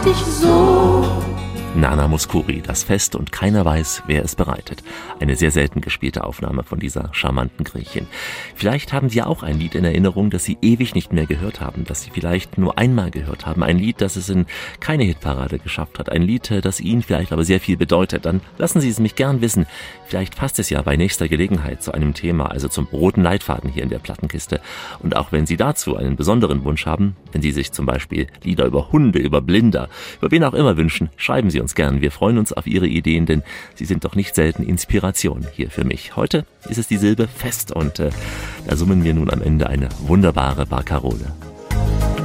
dich so. Nana Mouskouri, das Fest und keiner weiß, wer es bereitet. Eine sehr selten gespielte Aufnahme von dieser charmanten Griechin. Vielleicht haben Sie ja auch ein Lied in Erinnerung, das Sie ewig nicht mehr gehört haben, das Sie vielleicht nur einmal gehört haben. Ein Lied, das es in keine Hitparade geschafft hat. Ein Lied, das Ihnen vielleicht aber sehr viel bedeutet. Dann lassen Sie es mich gern wissen. Vielleicht passt es ja bei nächster Gelegenheit zu einem Thema, also zum roten Leitfaden hier in der Plattenkiste. Und auch wenn Sie dazu einen besonderen Wunsch haben, wenn Sie sich zum Beispiel Lieder über Hunde, über Blinder, über wen auch immer wünschen, schreiben Sie uns gern. Wir freuen uns auf Ihre Ideen, denn sie sind doch nicht selten Inspiration hier für mich. Heute ist es die Silbe Fest und da summen wir nun am Ende eine wunderbare Barkarole.